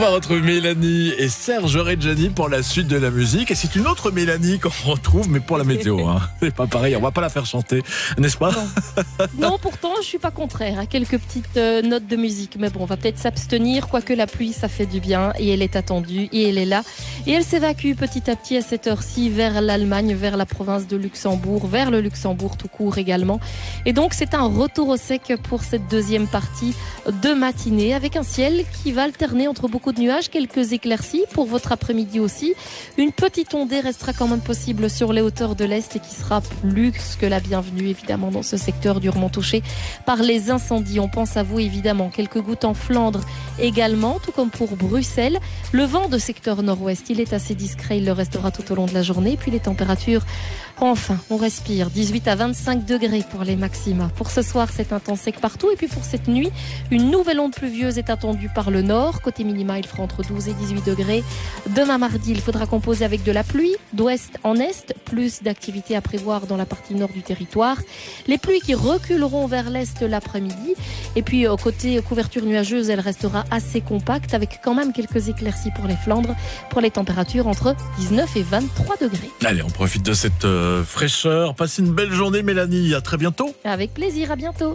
On va retrouver Mélanie et Serge Reggiani pour la suite de la musique. Et c'est une autre Mélanie qu'on retrouve, mais pour la météo. C'est pas pareil, on va pas la faire chanter, n'est-ce pas? Non, pourtant, je suis pas contraire à quelques petites notes de musique. Mais bon, on va peut-être s'abstenir, quoique la pluie, ça fait du bien. Et elle est attendue, et elle est là. Et elle s'évacue petit à petit à cette heure-ci vers l'Allemagne, vers la province de Luxembourg, vers le Luxembourg tout court également. Et donc, c'est un retour au sec pour cette deuxième partie de matinée, avec un ciel qui va alterner entre beaucoup de nuages, quelques éclaircies pour votre après-midi aussi. Une petite ondée restera quand même possible sur les hauteurs de l'Est et qui sera plus que la bienvenue évidemment dans ce secteur durement touché par les incendies. On pense à vous évidemment. Quelques gouttes en Flandre également, tout comme pour Bruxelles. Le vent de secteur nord-ouest, il est assez discret, il le restera tout au long de la journée. Puis les températures, enfin, on respire. 18 à 25 degrés pour les maxima. Pour ce soir, c'est un temps sec partout. Et puis pour cette nuit, une nouvelle onde pluvieuse est attendue par le nord. Côté minima, il fera entre 12 et 18 degrés. Demain mardi, il faudra composer avec de la pluie, d'ouest en est, plus d'activité à prévoir dans la partie nord du territoire. Les pluies qui reculeront vers l'est l'après-midi. Et puis côté couverture nuageuse, elle restera assez compacte avec quand même quelques éclaircies pour les Flandres, pour les températures entre 19 et 23 degrés. Allez, on profite de cette fraîcheur. Passez une belle journée, Mélanie. À très bientôt. Avec plaisir, à bientôt.